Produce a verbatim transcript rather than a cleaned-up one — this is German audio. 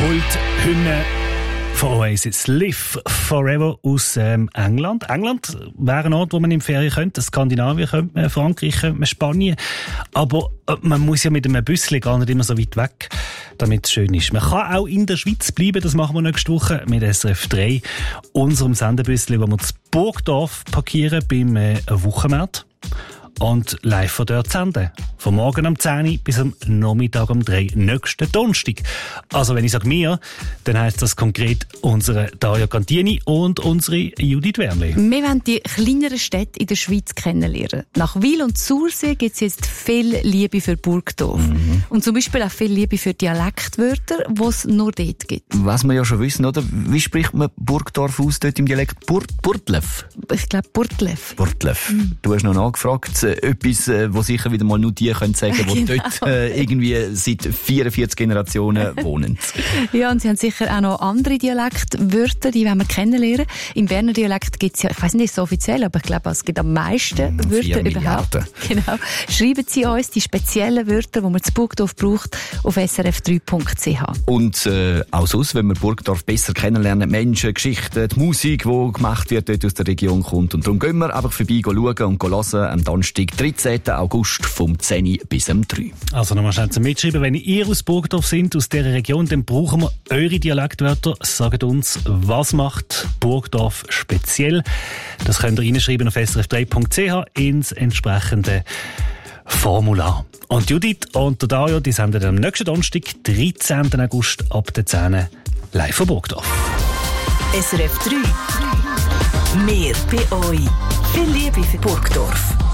Kulthymne von Oasis, Live Forever aus ähm, England. England wäre ein Ort, wo man in Ferien könnte. Skandinavien könnte man, Frankreich könnte man, Spanien. Aber äh, man muss ja mit einem Büssli gar nicht immer so weit weg, damit es schön ist. Man kann auch in der Schweiz bleiben, das machen wir nächste Woche mit S R F drei, unserem Sendebüssli, wo wir zu Burgdorf parkieren beim äh, Wochenmarkt. Und live von dort senden. Von morgen um zehn Uhr bis am Nachmittag um drei Uhr nächsten Donnerstag. Also wenn ich sage mir, dann heisst das konkret unsere Daria Cantini und unsere Judith Wernli. Wir wollen die kleineren Städte in der Schweiz kennenlernen. Nach Wil und Sursee gibt es jetzt viel Liebe für Burgdorf. Mhm. Und zum Beispiel auch viel Liebe für Dialektwörter, die es nur dort gibt. Was wir ja schon wissen, oder? Wie spricht man Burgdorf aus dort im Dialekt? Bur- Burtlev? Ich glaube Burtlev. Burtlev. Mhm. Du hast noch nachgefragt. Etwas, wo sicher wieder mal nur die können sagen, die genau. dort äh, irgendwie seit vierundvierzig Generationen wohnen. Ja, und sie haben sicher auch noch andere Dialektwörter, die wollen wir kennenlernen. Im Berner Dialekt gibt es ja, ich weiss nicht so offiziell, aber ich glaube, es gibt am meisten mm, Wörter überhaupt. Genau. Schreiben Sie uns die speziellen Wörter, die man zu Burgdorf braucht, auf s r f drei punkt c h. Und äh, auch sonst, wenn wir Burgdorf besser kennenlernen, Menschen, Geschichten, die Musik, die gemacht wird, dort aus der Region kommt. Und darum gehen wir einfach vorbei, schauen und hören am Donnerstag, dreizehnten August, vom zehn Uhr bis um drei Uhr. Also nochmal schnell zum Mitschreiben. Wenn ihr aus Burgdorf sind, aus dieser Region, dann brauchen wir eure Dialektwörter. Sagt uns, was macht Burgdorf speziell? Das könnt ihr reinschreiben auf s r f drei punkt c h ins entsprechende Formular. Und Judith und der Dario, die senden am nächsten Donnerstag, dreizehnten August, ab der zehn Uhr live von Burgdorf. S R F drei. Mehr bei euch. Viel Liebe für Burgdorf.